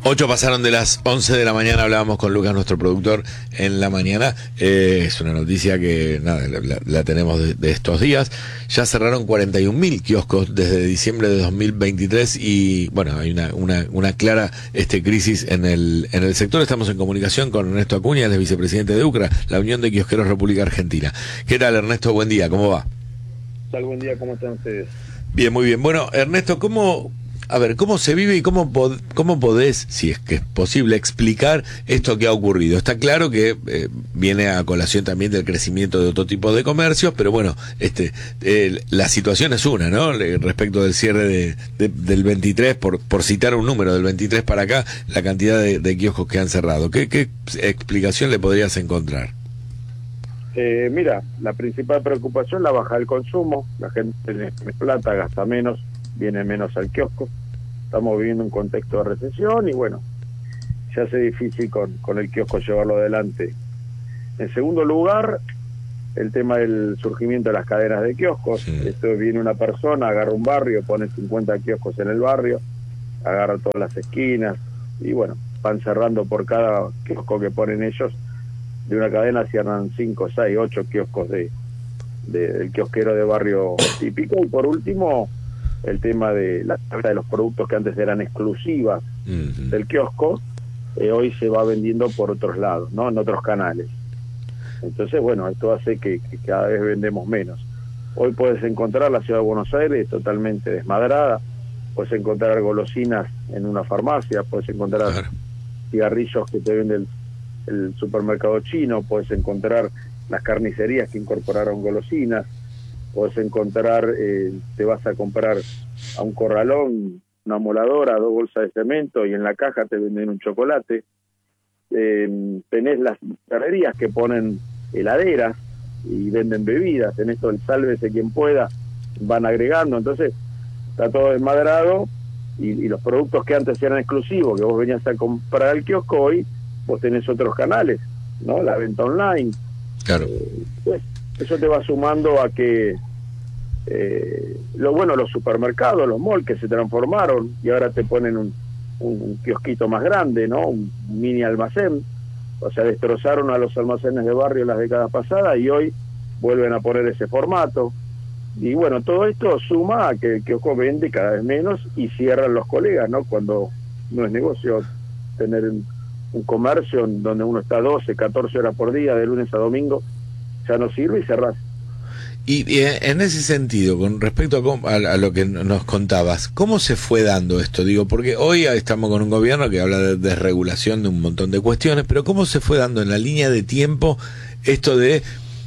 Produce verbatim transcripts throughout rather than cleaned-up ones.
Ocho pasaron de las once de la mañana, hablábamos con Lucas, nuestro productor, en la mañana. Eh, es una noticia que nada, la, la tenemos de, de estos días. Ya cerraron cuarenta y un mil kioscos desde diciembre de dos mil veintitrés y bueno, hay una, una, una clara este, crisis en el, en el sector. Estamos en comunicación con Ernesto Acuña, el vicepresidente de UCRA, la Unión de Kiosqueros República Argentina. ¿Qué tal, Ernesto? Buen día, ¿cómo va? Tal, buen día, ¿cómo están ustedes? Bien, muy bien. Bueno, Ernesto, ¿cómo... A ver, ¿cómo se vive y cómo, pod cómo podés, si es que es posible, explicar esto que ha ocurrido? Está claro que eh, viene a colación también del crecimiento de otro tipo de comercios, pero bueno, este eh, la situación es una, ¿no? Respecto del cierre de, de, del veintitrés, por, por citar un número, del veintitrés para acá, la cantidad de, de kioscos que han cerrado. ¿Qué, qué explicación le podrías encontrar? Eh, mira, la principal preocupación es la baja del consumo. La gente tiene plata, gasta menos, viene menos al kiosco. Estamos viviendo un contexto de recesión y bueno, se hace difícil con, con el kiosco llevarlo adelante. En segundo lugar, el tema del surgimiento de las cadenas de kioscos. Sí. Esto viene una persona, agarra un barrio, pone cincuenta kioscos en el barrio, agarra todas las esquinas y bueno, van cerrando por cada kiosco que ponen ellos. De una cadena cierran cinco, seis, ocho kioscos de, de, del kiosquero de barrio típico. Y por último, el tema de la venta de los productos que antes eran exclusivas uh-huh. del kiosco, eh, hoy se va vendiendo por otros lados, ¿no? En otros canales. Entonces, bueno, esto hace que, que cada vez vendemos menos. Hoy puedes encontrar la ciudad de Buenos Aires totalmente desmadrada, puedes encontrar golosinas en una farmacia, puedes encontrar claro. cigarrillos que te vende el, el supermercado chino, puedes encontrar las carnicerías que incorporaron golosinas, puedes encontrar, eh, te vas a comprar a un corralón, una moladora, dos bolsas de cemento y en la caja te venden un chocolate. Eh, tenés las carrerías que ponen heladeras y venden bebidas, tenés todo el sálvese quien pueda, van agregando, entonces está todo desmadrado y, y los productos que antes eran exclusivos, que vos venías a comprar al kiosco, hoy vos tenés otros canales, ¿no? La venta online. Claro. Eh, pues, eso te va sumando a que eh, lo bueno, los supermercados, los malls que se transformaron y ahora te ponen un, un, un kiosquito más grande, ¿no? Un mini almacén. O sea, destrozaron a los almacenes de barrio las décadas pasadas y hoy vuelven a poner ese formato. Y bueno, todo esto suma a que el kiosco vende cada vez menos y cierran los colegas, ¿no? Cuando no es negocio tener un, un comercio en donde uno está doce, catorce horas por día, de lunes a domingo, ya no sirve y cerrás. Y, y en ese sentido, con respecto a, a, a lo que nos contabas, ¿cómo se fue dando esto? Digo, porque hoy estamos con un gobierno que habla de desregulación de un montón de cuestiones, pero ¿cómo se fue dando en la línea de tiempo esto de...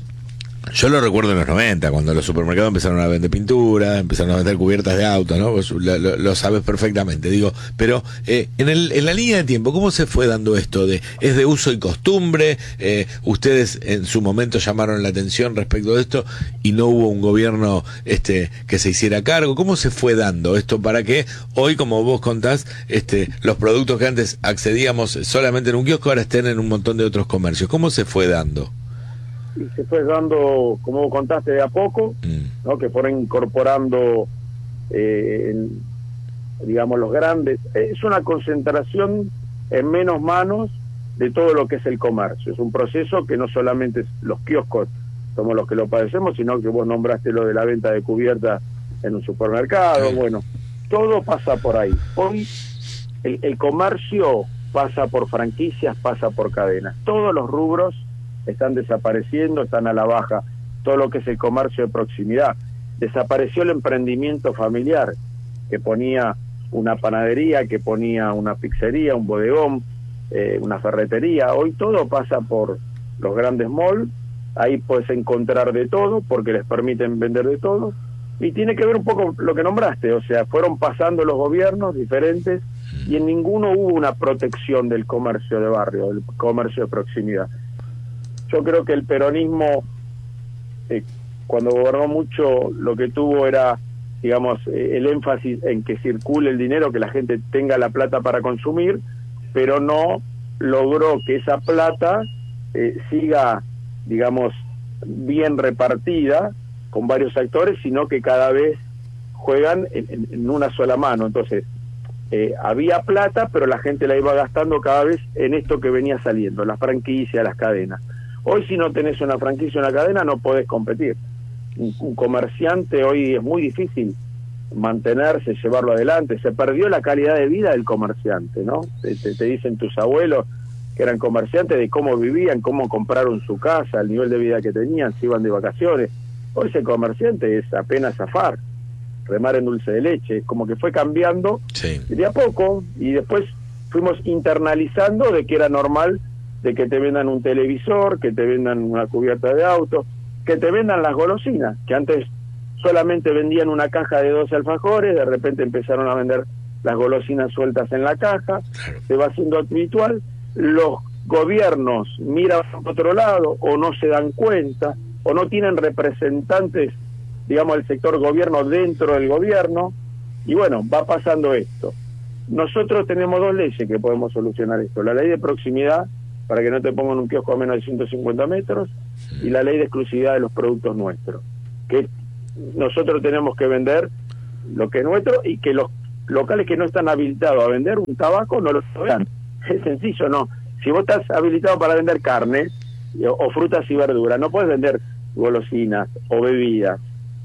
Yo lo recuerdo en los noventa, cuando los supermercados empezaron a vender pintura, empezaron a vender cubiertas de auto, ¿no? Vos lo, lo, lo sabes perfectamente, digo, pero eh, en, el, en la línea de tiempo, ¿cómo se fue dando esto? de ¿Es de uso y costumbre? Eh, ustedes en su momento llamaron la atención respecto de esto y no hubo un gobierno este que se hiciera cargo. ¿Cómo se fue dando esto para que hoy, como vos contás, este los productos que antes accedíamos solamente en un kiosco ahora estén en un montón de otros comercios? ¿Cómo se fue dando? Y se fue dando, como contaste, de a poco, mm. ¿no? Que fueron incorporando, eh, en, digamos, los grandes. Es una concentración en menos manos de todo lo que es el comercio. Es un proceso que no solamente los kioscos somos los que lo padecemos, sino que vos nombraste lo de la venta de cubiertas en un supermercado. Mm. Bueno, todo pasa por ahí. Hoy el, el comercio pasa por franquicias, pasa por cadenas. Todos los rubros están desapareciendo, están a la baja, todo lo que es el comercio de proximidad. Desapareció el emprendimiento familiar, que ponía una panadería, que ponía una pizzería, un bodegón, eh, una ferretería. Hoy todo pasa por los grandes malls, ahí puedes encontrar de todo, porque les permiten vender de todo, y tiene que ver un poco lo que nombraste, o sea, fueron pasando los gobiernos diferentes, y en ninguno hubo una protección del comercio de barrio, del comercio de proximidad. Yo creo que el peronismo, eh, cuando gobernó mucho, lo que tuvo era, digamos, eh, el énfasis en que circule el dinero, que la gente tenga la plata para consumir, pero no logró que esa plata eh, siga, digamos, bien repartida con varios actores, sino que cada vez juegan en, en, en una sola mano. Entonces, eh, había plata, pero la gente la iba gastando cada vez en esto que venía saliendo, las franquicias, las cadenas. Hoy si no tenés una franquicia o una cadena no podés competir. Un, un comerciante hoy es muy difícil mantenerse, llevarlo adelante. Se perdió la calidad de vida del comerciante, ¿no? Te, te, te dicen tus abuelos que eran comerciantes de cómo vivían, cómo compraron su casa, el nivel de vida que tenían, si iban de vacaciones. Hoy ese comerciante es apenas zafar, remar en dulce de leche, como que fue cambiando sí. de a poco, y después fuimos internalizando de que era normal de que te vendan un televisor, que te vendan una cubierta de auto, que te vendan las golosinas, que antes solamente vendían una caja de doce alfajores, de repente empezaron a vender las golosinas sueltas en la caja, se va haciendo habitual, los gobiernos miran a otro lado o no se dan cuenta o no tienen representantes, digamos, del sector gobierno dentro del gobierno, y bueno, va pasando esto. Nosotros tenemos dos leyes que podemos solucionar esto: la ley de proximidad, para que no te pongan un kiosco a menos de ciento cincuenta metros, y la ley de exclusividad de los productos nuestros, que nosotros tenemos que vender lo que es nuestro, y que los locales que no están habilitados a vender un tabaco no lo vean. Es sencillo, ¿no? Si vos estás habilitado para vender carne o, o frutas y verduras, no puedes vender golosinas o bebidas.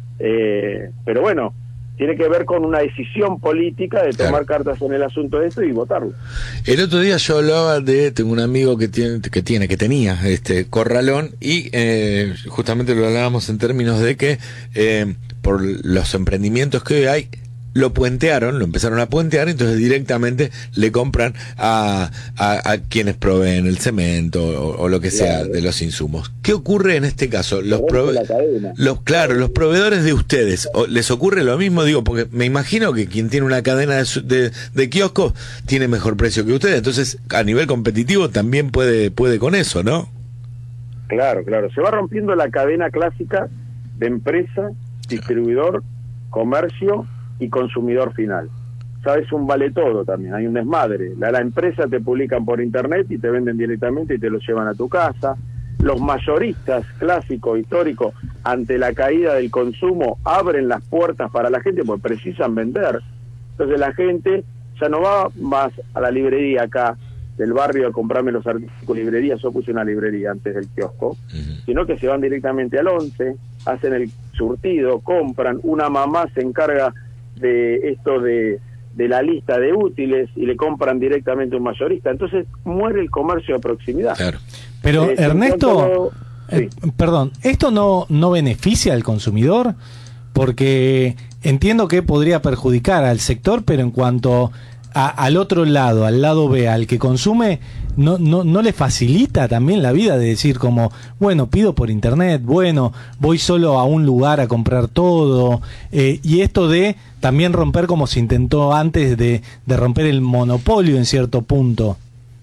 Eh, pero bueno, tiene que ver con una decisión política de tomar claro. cartas en el asunto de esto y votarlo. El otro día yo hablaba de, tengo un amigo que tiene, que tiene, que tenía este corralón, y eh, justamente lo hablábamos en términos de que eh, por los emprendimientos que hoy hay, lo puentearon, lo empezaron a puentear, entonces directamente le compran a, a, a quienes proveen el cemento o, o lo que sea claro. de los insumos. ¿Qué ocurre en este caso? Los, prove los claro, los proveedores de ustedes, ¿les ocurre lo mismo? Digo, porque me imagino que quien tiene una cadena de, de, de kioscos tiene mejor precio que ustedes, entonces a nivel competitivo también puede, puede con eso, ¿no? Claro, claro. Se va rompiendo la cadena clásica de empresa, distribuidor, comercio y consumidor final. Sabes, un vale todo también, hay un desmadre. La, la empresa te publican por internet y te venden directamente y te lo llevan a tu casa. Los mayoristas clásicos, históricos, ante la caída del consumo, abren las puertas para la gente porque precisan vender. Entonces la gente ya no va más a la librería acá del barrio a comprarme los artículos, librería, yo puse una librería antes del kiosco, uh-huh. sino que se van directamente al once, hacen el surtido, compran, una mamá se encarga de esto de, de la lista de útiles y le compran directamente a un mayorista. Entonces muere el comercio de proximidad. Claro. Pero eh, Ernesto, eh, sí. perdón, ¿esto no, no beneficia al consumidor? Porque entiendo que podría perjudicar al sector, pero en cuanto a, al otro lado, al lado B, al que consume, no, no, no le facilita también la vida de decir como, bueno, pido por internet, bueno, voy solo a un lugar a comprar todo, eh, y esto de también romper, como se intentó antes, de, de romper el monopolio en cierto punto.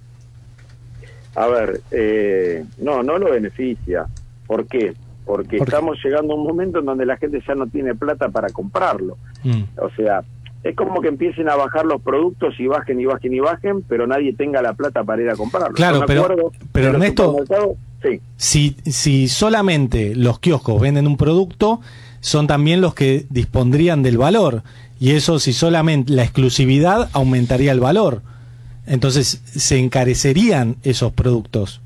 A ver, eh, no, no lo beneficia. ¿Por qué? Porque ¿Por estamos qué? llegando a un momento en donde la gente ya no tiene plata para comprarlo. Mm. O sea, es como que empiecen a bajar los productos y bajen y bajen y bajen, pero nadie tenga la plata para ir a comprarlo. Claro, pero, pero Ernesto, sí. si, si solamente los kioscos venden un producto, son también los que dispondrían del valor, y eso, si solamente la exclusividad, aumentaría el valor. Entonces, ¿se encarecerían esos productos?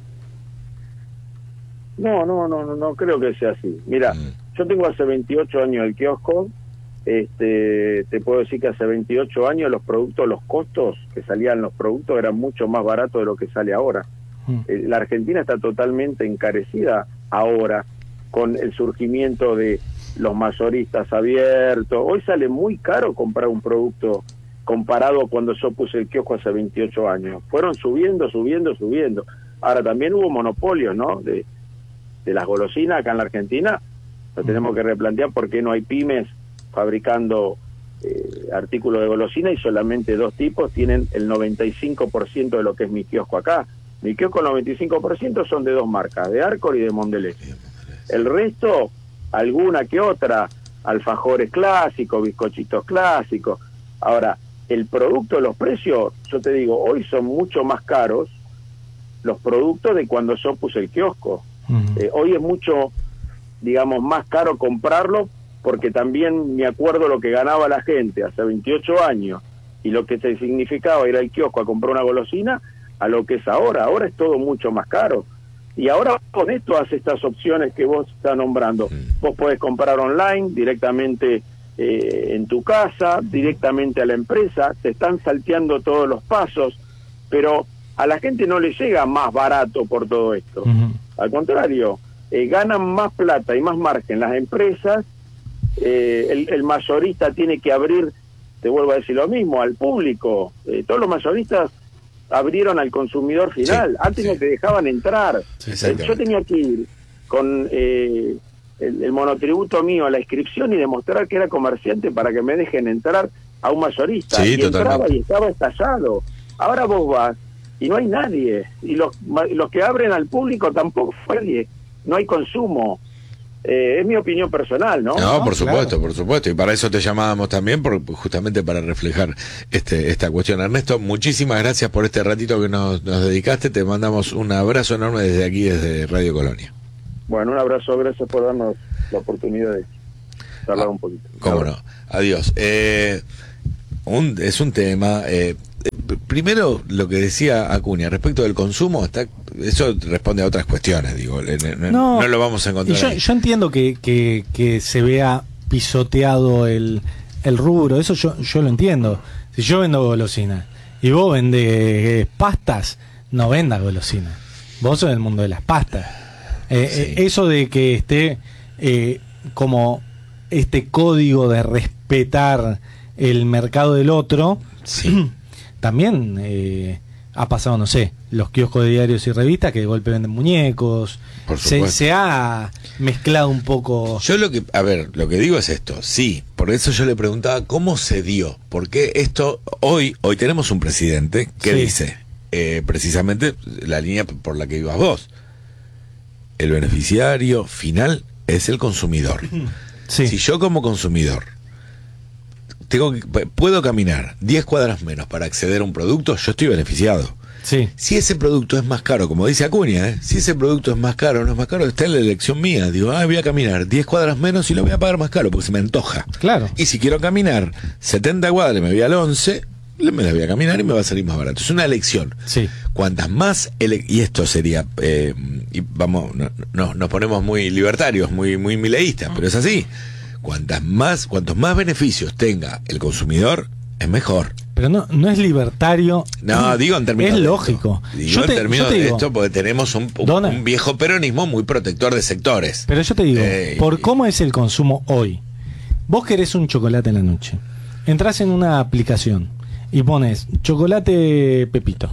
No, no, no, no, no creo que sea así. Mira, mm. yo tengo hace veintiocho años el kiosco. Este, te puedo decir que hace veintiocho años los productos, los costos que salían los productos eran mucho más baratos de lo que sale ahora. Mm. Eh, la Argentina está totalmente encarecida ahora con el surgimiento de los mayoristas abiertos. Hoy sale muy caro comprar un producto comparado a cuando yo puse el kiosco hace veintiocho años. Fueron subiendo, subiendo, subiendo. Ahora también hubo monopolios, ¿no? De, de las golosinas acá en la Argentina. Lo tenemos que replantear por qué no hay pymes fabricando eh, artículos de golosina y solamente dos tipos tienen el noventa y cinco por ciento de lo que es mi kiosco acá. Mi kiosco, el noventa y cinco por ciento son de dos marcas, de Arcor y de Mondelez. El resto, alguna que otra, alfajores clásicos, bizcochitos clásicos. Ahora, el producto, los precios, yo te digo, hoy son mucho más caros los productos de cuando yo puse el kiosco. Uh-huh. Eh, hoy es mucho, digamos, más caro comprarlo, porque también me acuerdo lo que ganaba la gente hace veintiocho años y lo que te significaba ir al kiosco a comprar una golosina a lo que es ahora. Ahora es todo mucho más caro. Y ahora con esto hace estas opciones que vos estás nombrando. Vos podés comprar online, directamente eh, en tu casa, directamente a la empresa, te están salteando todos los pasos, pero a la gente no le llega más barato por todo esto. Uh-huh. Al contrario, eh, ganan más plata y más margen las empresas, eh, el, el mayorista tiene que abrir, te vuelvo a decir lo mismo, al público. Eh, todos los mayoristas abrieron al consumidor final, sí, antes sí. no te dejaban entrar. Sí, yo tenía que ir con eh, el, el monotributo mío a la inscripción y demostrar que era comerciante para que me dejen entrar a un mayorista. Sí, y totalmente. entraba y estaba estallado. Ahora vos vas y no hay nadie, y los, los que abren al público tampoco nadie, no hay consumo. Eh, es mi opinión personal, ¿no? No, por supuesto, claro. por supuesto. Y para eso te llamábamos también, por, justamente para reflejar este esta cuestión. Ernesto, muchísimas gracias por este ratito que nos, nos dedicaste. Te mandamos un abrazo enorme desde aquí, desde Radio Colonia. Bueno, un abrazo, gracias por darnos la oportunidad de hablar ah, un poquito. Cómo no. Adiós. Eh, un, es un tema... Eh, primero, lo que decía Acuña respecto del consumo, está eso responde a otras cuestiones, digo, no, no, no lo vamos a encontrar. Yo, yo entiendo que, que, que se vea pisoteado el, el rubro, eso yo, yo lo entiendo. Si yo vendo golosinas y vos vendés pastas, no vendas golosinas. Vos sos del mundo de las pastas. Eh, sí. eh, eso de que esté eh, como este código de respetar el mercado del otro, sí. también eh, ha pasado, no sé, los kioscos de diarios y revistas que de golpe venden muñecos. Se, se ha mezclado un poco. Yo lo que, a ver, lo que digo es esto, sí, por eso yo le preguntaba cómo se dio, porque esto, hoy, hoy tenemos un presidente que sí. dice, eh, precisamente la línea por la que ibas vos, el beneficiario final es el consumidor. Sí. Si yo como consumidor tengo que, puedo caminar diez cuadras menos para acceder a un producto, yo estoy beneficiado. Sí. Si ese producto es más caro, como dice Acuña, ¿eh? si ese producto es más caro o no es más caro, está en la elección mía. Digo, ah, voy a caminar diez cuadras menos y lo voy a pagar más caro porque se me antoja. Claro. Y si quiero caminar setenta cuadras y me voy al once, me la voy a caminar y me va a salir más barato. Es una elección. Sí. Cuantas más, ele y esto sería, eh, y vamos, no, no, nos ponemos muy libertarios, muy, muy mileístas, pero es así. Cuantas más, cuantos más beneficios tenga el consumidor, es mejor. Pero no, no es libertario. No, digo en términos. Es lógico. Esto. Digo te, en términos de digo, esto, porque tenemos un, un, Dona, un viejo peronismo muy protector de sectores. Pero yo te digo, eh, por cómo es el consumo hoy, vos querés un chocolate en la noche, entrás en una aplicación y pones chocolate Pepito.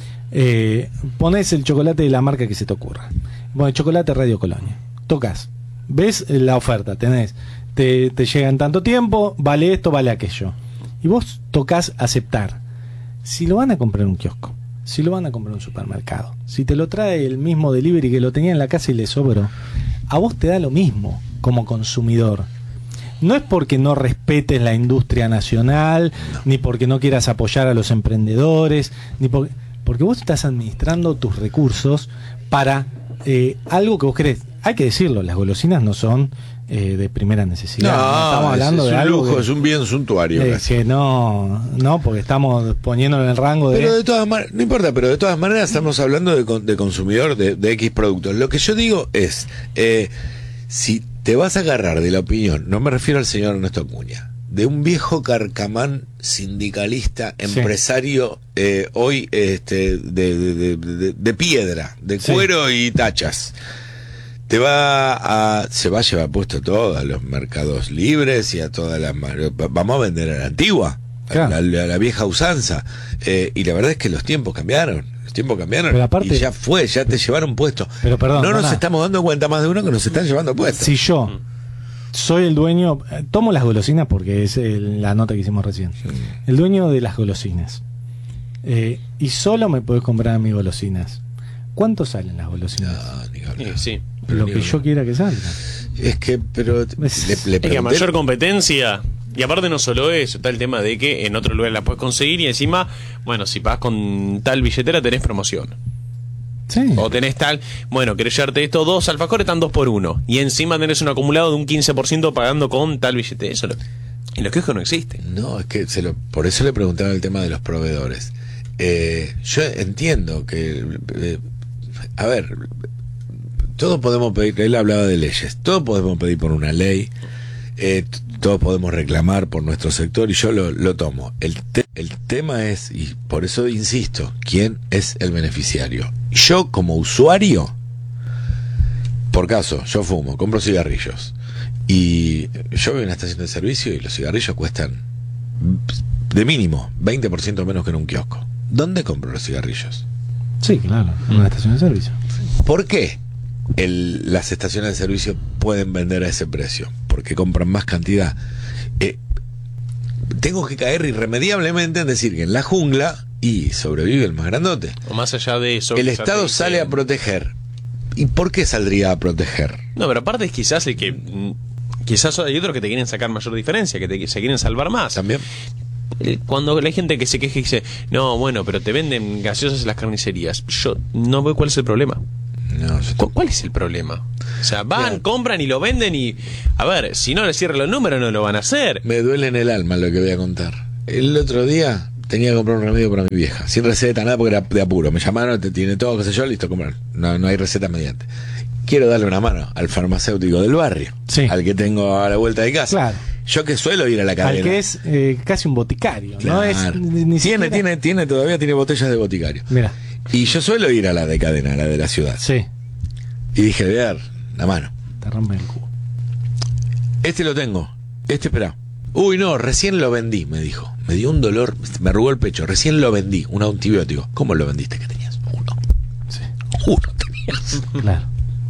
Eh, pones el chocolate de la marca que se te ocurra. Bueno, chocolate Radio Colonia. Tocas, ves la oferta, tenés. Te, te llega en tanto tiempo, vale esto, vale aquello. Y vos tocas aceptar. Si lo van a comprar en un kiosco, si lo van a comprar en un supermercado, si te lo trae el mismo delivery que lo tenía en la casa y le sobró, a vos te da lo mismo como consumidor. No es porque no respetes la industria nacional, no. ni porque no quieras apoyar a los emprendedores, ni porque, porque vos estás administrando tus recursos para eh, algo que vos querés. Hay que decirlo, las golosinas no son eh, de primera necesidad. No, no estamos hablando es de un algo lujo, que, es un bien suntuario. Eh, que no, no, porque estamos poniéndolo en el rango de... Pero de todas maneras, no importa, pero de todas maneras estamos hablando de, de consumidor de, de X productos. Lo que yo digo es, eh, si te vas a agarrar de la opinión, no me refiero al señor Ernesto Acuña, de un viejo carcamán sindicalista, empresario, sí. eh, hoy este, de, de, de, de, de piedra, de cuero sí. y tachas. Te va a, se va a llevar puesto todo a los mercados libres y a todas las, vamos a vender a la antigua, claro. a, la, a la vieja usanza, eh, y la verdad es que los tiempos cambiaron, los tiempos cambiaron pero aparte, y ya fue, ya te llevaron puesto. Pero perdón, no nos nada. estamos dando cuenta más de uno que nos están llevando puesto. Si yo soy el dueño, tomo las golosinas porque es el, la nota que hicimos recién, sí. el dueño de las golosinas, eh, y solo me podés comprar mis golosinas. ¿Cuánto salen las golosinas? No, ni hablar. Sí, sí. Lo que yo quiera que salga. Es que, pero le, le es que a mayor competencia, y aparte no solo eso, está el tema de que en otro lugar las puedes conseguir y encima, bueno, si vas con tal billetera tenés promoción. Sí. O tenés tal, bueno, querés llevarte esto, dos alfajores están dos por uno, y encima tenés un acumulado de un quince por ciento pagando con tal billetera. Eso lo... Y los kioscos no existen. No, es que se lo, por eso le preguntaba el tema de los proveedores. Eh, yo entiendo que, eh, a ver, todos podemos pedir, él hablaba de leyes, todos podemos pedir por una ley, eh, todos podemos reclamar por nuestro sector y yo lo, lo tomo. El, te, el tema es, y por eso insisto, ¿quién es el beneficiario? Yo como usuario, por caso, yo fumo, compro cigarrillos y yo voy a una estación de servicio y los cigarrillos cuestan de mínimo veinte por ciento menos que en un kiosco. ¿Dónde compro los cigarrillos? Sí, claro, en una estación de servicio. ¿Por qué el, las estaciones de servicio pueden vender a ese precio? Porque compran más cantidad. Eh, tengo que caer irremediablemente en decir que en la jungla y sobrevive el más grandote. O más allá de eso, el Estado dice, sale a proteger. ¿Y por qué saldría a proteger? No, pero aparte es quizás el que... Quizás hay otros que te quieren sacar mayor diferencia, que te, se quieren salvar más. También. Cuando hay gente que se queja y dice, no, bueno, pero te venden gaseosas en las carnicerías, yo no veo cuál es el problema. No, ¿Cu ¿Cuál es el problema? O sea, van, Bien. compran y lo venden y... A ver, si no le cierran los números no lo van a hacer. Me duele en el alma lo que voy a contar. El otro día tenía que comprar un remedio para mi vieja, sin receta, nada, porque era de apuro. Me llamaron, te tiene todo, qué sé yo, listo, comprar. No, no hay receta mediante. Quiero darle una mano al farmacéutico del barrio, sí. al que tengo a la vuelta de casa. Claro. Yo que suelo ir a la cadena. Al que es eh, casi un boticario, claro. ¿no? Es, ni, ni tiene, siquiera... tiene, tiene, todavía tiene botellas de boticario. Mira. Y yo suelo ir a la de cadena, a la de la ciudad. Sí. Y dije, voy a dar la mano. Te rompe el cubo. Este lo tengo. Este, espera. Uy, no, recién lo vendí, me dijo. Me dio un dolor, me arrugó el pecho. Recién lo vendí, un antibiótico. ¿Cómo lo vendiste? ¿Qué tenías? Uno. Sí. Uno tenías. Claro.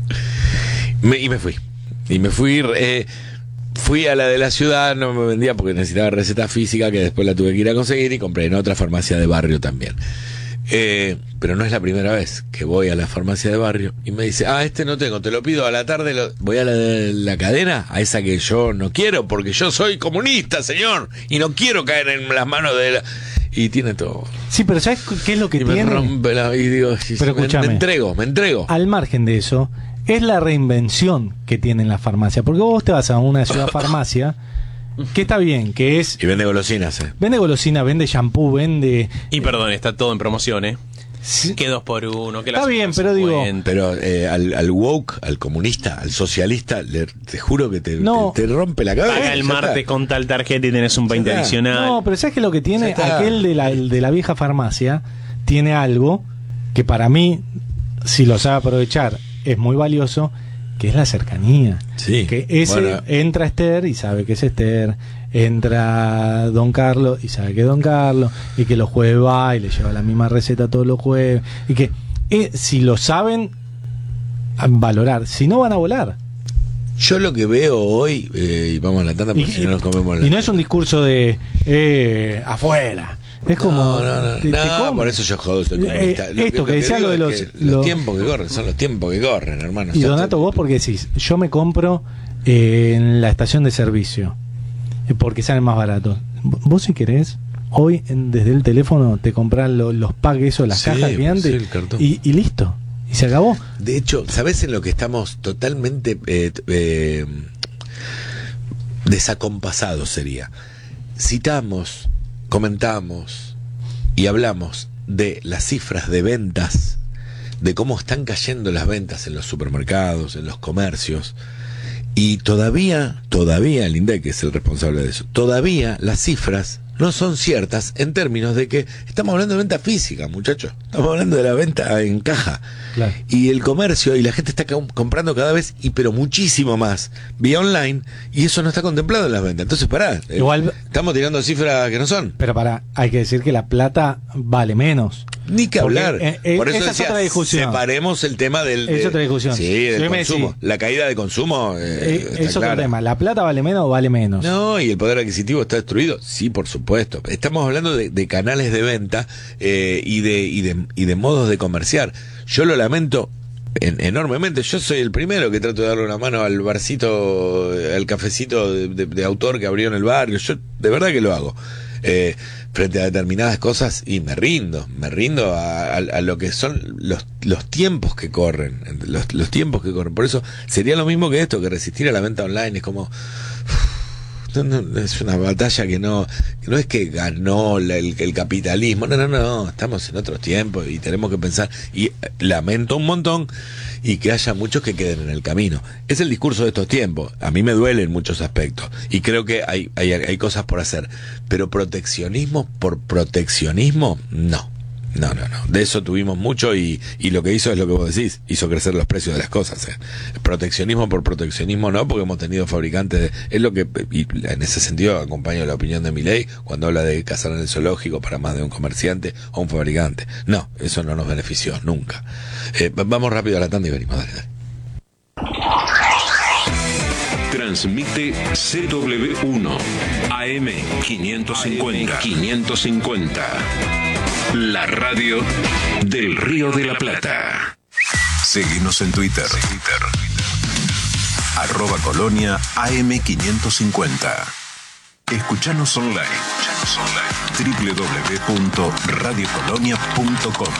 Me, y me fui. Y me fui... Eh, Fui a la de la ciudad, no me vendía porque necesitaba receta física, que después la tuve que ir a conseguir y compré en otra farmacia de barrio también. Eh, pero no es la primera vez que voy a la farmacia de barrio y me dice, ah, este no tengo, te lo pido a la tarde, lo... voy a la de la cadena, a esa que yo no quiero, porque yo soy comunista, señor, y no quiero caer en las manos de la... Y tiene todo. Sí, pero ¿sabes qué es lo que y tiene? Me rompe la... y digo, pero me, escúchame, me entrego, me entrego. Al margen de eso... Es la reinvención que tienen la farmacia. Porque vos te vas a una ciudad farmacia, que está bien, que es... Y vende golosinas, ¿eh? Vende golosinas, vende shampoo, vende... Y perdón, está todo en promoción, ¿eh? Sí. Que dos por uno, que está bien, pero digo... Pero eh, al, al woke, al comunista, al socialista, le, te juro que te, no, te, te rompe la cabeza. Paga el martes con tal tarjeta y tenés un veinte adicional. No, pero ¿sabes qué? Lo que tiene aquel de la, de la vieja farmacia tiene algo que para mí, si lo sabe aprovechar... es muy valioso, que es la cercanía. Sí, que ese bueno. Entra Esther y sabe que es Esther, entra Don Carlos y sabe que es Don Carlos, y que los jueves va y le lleva la misma receta todos los jueves, y que eh, si lo saben valorar, si no van a volar. Yo lo que veo hoy, eh, y vamos a la tanda porque y, si no nos comemos la... Y no es un discurso de eh, afuera. Es como. No, no, no, te, no te por eso yo jodo, soy comunista. Eh, esto que, que decía lo de los. Los lo... tiempos que corren, son los tiempos que corren, hermano. Y Donato, vos porque decís, yo me compro eh, en la estación de servicio, eh, porque salen más baratos. Vos, si querés, hoy en, desde el teléfono te compras lo, los packs, eso, las sí, cajas gigantes, sí, y, y listo. Y se acabó. De hecho, ¿sabés en lo que estamos totalmente eh, eh, desacompasados sería? Citamos, comentamos y hablamos de las cifras de ventas, de cómo están cayendo las ventas en los supermercados, en los comercios, y todavía, todavía el INDEC es el responsable de eso, todavía las cifras no son ciertas en términos de que estamos hablando de venta física, muchachos, estamos hablando de la venta en caja, claro. Y el comercio y la gente está comprando cada vez y pero muchísimo más vía online, y eso no está contemplado en las ventas. Entonces pará, igual estamos tirando cifras que no son. Pero pará, hay que decir que la plata vale menos. Ni que hablar. Porque, eh, por eso esa decía, es otra discusión. Separemos el tema del de, es otra discusión. Sí, del sí, consumo. sí. La caída de consumo eh, eh, es otro clara. tema. ¿La plata vale menos o vale menos? No, y el poder adquisitivo está destruido. Sí, por supuesto. Estamos hablando de, de canales de venta eh, y de y de y de modos de comerciar. Yo lo lamento en, enormemente. Yo soy el primero que trato de darle una mano al barcito, al cafecito de, de, de autor que abrió en el barrio. Yo de verdad que lo hago. Eh, frente a determinadas cosas y me rindo, me rindo a, a, a lo que son los, los tiempos que corren, los, los tiempos que corren. Por eso sería lo mismo que esto, que resistir a la venta online. Es como, uff, no, no, es una batalla que no, que no es que ganó la, el, el capitalismo, no, no, no, estamos en otros tiempos y tenemos que pensar, y lamento un montón y que haya muchos que queden en el camino. Es el discurso de estos tiempos, a mí me duele en muchos aspectos y creo que hay, hay, hay cosas por hacer, pero proteccionismo por proteccionismo, no. No, no, no. De eso tuvimos mucho y, y lo que hizo es lo que vos decís, hizo crecer los precios de las cosas. ¿eh? Proteccionismo por proteccionismo no, porque hemos tenido fabricantes de, es lo que, y en ese sentido acompaño la opinión de Milei cuando habla de cazar en el zoológico para más de un comerciante o un fabricante. No, eso no nos benefició nunca. Eh, vamos rápido a la tanda y venimos, dale, dale. Transmite C W uno A M quinientos cincuenta. quinientos cincuenta. La radio del Río de la Plata. Seguinos en Twitter. Twitter. Arroba Colonia A M quinientos cincuenta. Escuchanos online. Escuchanos online. doble u doble u doble u punto radio colonia punto com.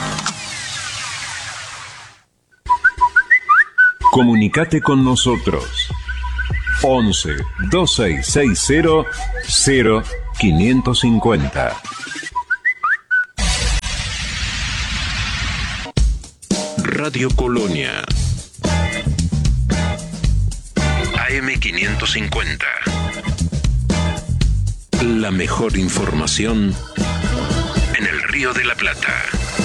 Comunicate con nosotros. once, dos seis seis cero, cero quinientos cincuenta. Radio Colonia A M quinientos cincuenta. La mejor información en el Río de la Plata.